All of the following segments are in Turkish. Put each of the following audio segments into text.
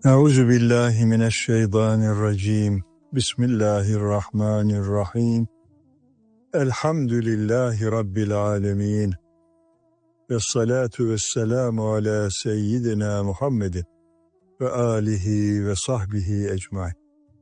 Euzu billahi mineşşeytanirracim. Bismillahirrahmanirrahim. Elhamdülillahi rabbil alamin. Vessalatu vesselamu ala seyyidina Muhammedin ve alihi ve sahbihi ecmaîn.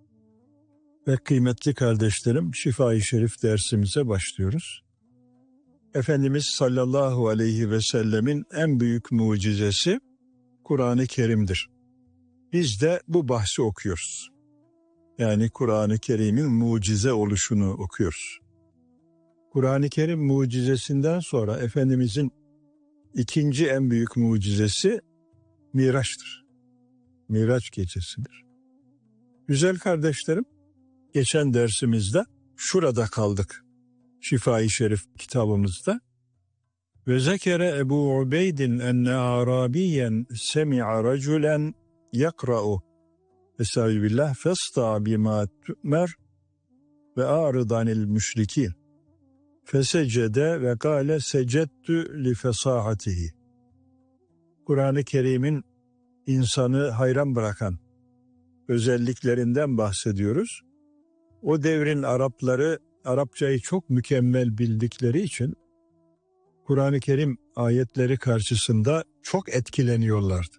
Ve kıymetli kardeşlerim, Şifa-i Şerif dersimize başlıyoruz. Efendimiz sallallahu aleyhi ve sellemin en büyük mucizesi Kur'an-ı Kerim'dir. Biz de bu bahsi okuyoruz. Yani Kur'an-ı Kerim'in mucize oluşunu okuyoruz. Kur'an-ı Kerim mucizesinden sonra Efendimizin ikinci en büyük mucizesi Miraç'tır. Miraç gecesidir. Güzel kardeşlerim, geçen dersimizde şurada kaldık. Şifa-i Şerif kitabımızda. Ve zekere Ebu Ubeydin enne Arabiyen semi'a raculen yakra'u Estağfirullah festa bima tu'mer ve a'ridanil müşrikin fesecede ve kâle secettü li fesahatihi. Kur'an-ı Kerim'in insanı hayran bırakan özelliklerinden bahsediyoruz. O devrin Arapları Arapçayı çok mükemmel bildikleri için Kur'an-ı Kerim ayetleri karşısında çok etkileniyorlardı.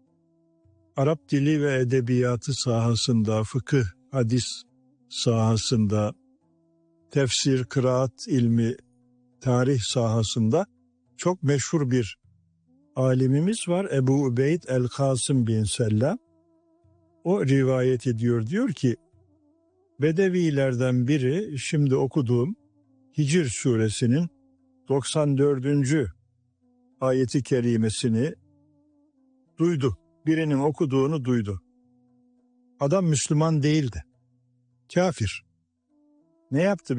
Arap dili ve edebiyatı sahasında, fıkıh, hadis sahasında, tefsir, kıraat ilmi, tarih sahasında çok meşhur bir alimimiz var. Ebu Ubeyd el-Kasım bin Sellam. O rivayet ediyor. Diyor ki, Bedevilerden biri şimdi okuduğum Hicr suresinin 94. ayeti kerimesini duydu. Birinin okuduğunu duydu. Adam Müslüman değildi. Kafir. Ne yaptı